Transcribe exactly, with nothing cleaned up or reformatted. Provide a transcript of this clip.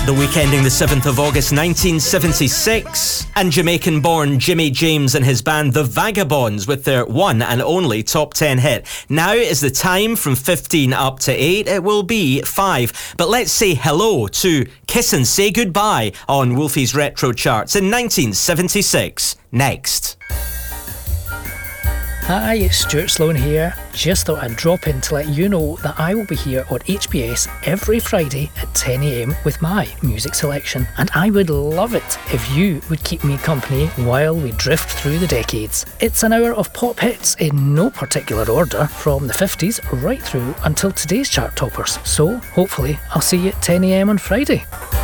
The week ending the seventh of August nineteen seventy-six, and Jamaican-born Jimmy James and his band The Vagabonds with their one and only top ten hit. Now is the time from fifteen up to eight. It will be five. But let's say hello to Kiss and Say Goodbye on Wolfie's Retro Charts in nineteen seventy-six. Next. Hi, it's Stuart Sloan here. Just thought I'd drop in to let you know that I will be here on H B S every Friday at ten a m with my music selection, and I would love it if you would keep me company while we drift through the decades. It's an hour of pop hits in no particular order, from the fifties right through until today's chart toppers. So hopefully I'll see you at ten a m on Friday.